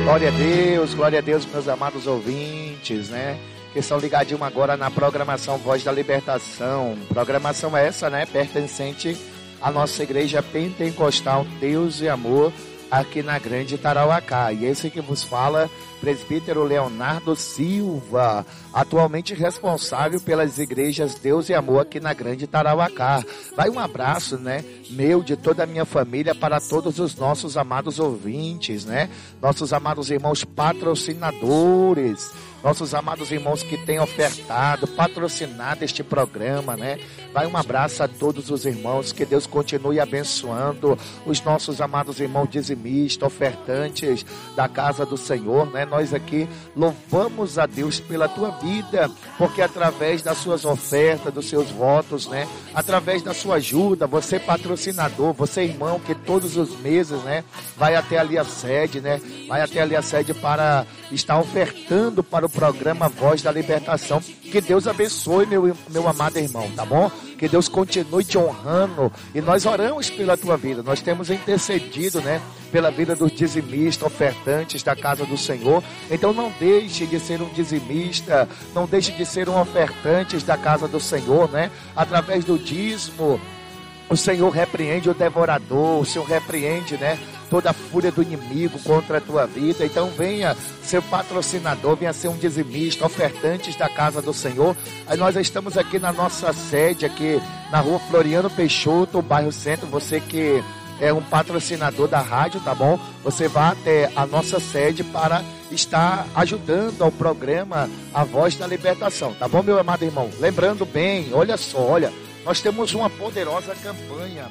Glória a Deus, meus amados ouvintes, né? Que estão ligadinhos agora na programação Voz da Libertação. Programação essa, né? Pertencente à nossa igreja pentecostal Deus e Amor, aqui na Grande Tarauacá. E esse que vos fala, presbítero Leonardo Silva, atualmente responsável pelas igrejas Deus e Amor aqui na Grande Tarauacá. Vai um abraço, né, meu, de toda a minha família, para todos os nossos amados ouvintes, né? Nossos amados irmãos patrocinadores, nossos amados irmãos que têm ofertado, patrocinado este programa, né? Vai um abraço a todos os irmãos, que Deus continue abençoando os nossos amados irmãos dizimistas, ofertantes da casa do Senhor, né? Nós aqui louvamos a Deus pela tua vida, porque através das suas ofertas, dos seus votos, né? Através da sua ajuda, você patrocinador, você irmão que todos os meses, né? Vai até ali a sede, né? Vai até ali a sede para estar ofertando para o programa Voz da Libertação. Que Deus abençoe, meu amado irmão, tá bom? Que Deus continue te honrando, e nós oramos pela tua vida. Nós temos intercedido, né, pela vida dos dizimistas, ofertantes da casa do Senhor. Então não deixe de ser um dizimista, não deixe de ser um ofertante da casa do Senhor, né? Através do dízimo, o Senhor repreende o devorador, o Senhor repreende, né, toda a fúria do inimigo contra a tua vida. Então venha ser patrocinador, venha ser um dizimista, ofertantes da casa do Senhor. Aí nós estamos aqui na nossa sede, aqui na rua Floriano Peixoto, bairro Centro. Você que é um patrocinador da rádio, tá bom? Você vai até a nossa sede para estar ajudando ao programa A Voz da Libertação, tá bom, meu amado irmão? Lembrando bem, olha só, nós temos uma poderosa campanha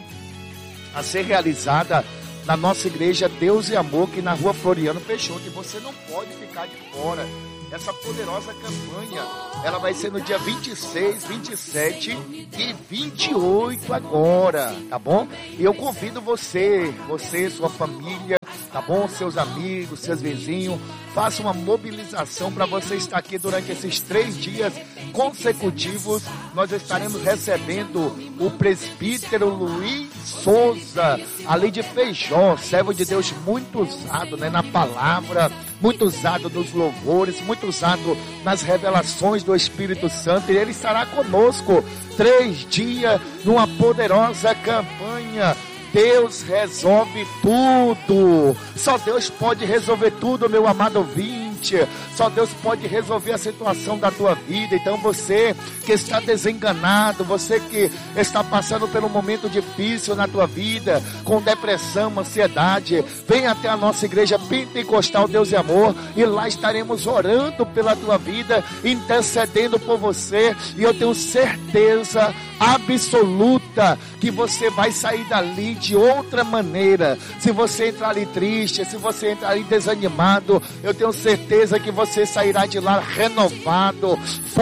a ser realizada na nossa igreja Deus e Amor, aqui na rua Floriano Peixoto, e você não pode ficar de fora. Essa poderosa campanha, ela vai ser no dia 26, 27 e 28 agora, tá bom? E eu convido você, sua família, tá bom? Seus amigos, seus vizinhos, faça uma mobilização para você estar aqui durante esses 3 dias consecutivos. Nós estaremos recebendo o presbítero Luiz Souza, ali de Feijó, servo de Deus muito usado, né, na palavra, muito usado nos louvores, muito usado nas revelações do Espírito Santo, e ele estará conosco 3 dias numa poderosa campanha. Deus resolve tudo. Só Deus pode resolver tudo, meu amado ouvinte. Só Deus pode resolver a situação da tua vida. Então você que está desenganado, você que está passando por um momento difícil na tua vida, com depressão, ansiedade, vem até a nossa igreja pentecostal Deus e Amor, e lá estaremos orando pela tua vida, intercedendo por você, e eu tenho certeza absoluta que você vai sair dali de outra maneira. Se você entrar ali triste, se você entrar ali desanimado, eu tenho certeza que você sairá de lá renovado,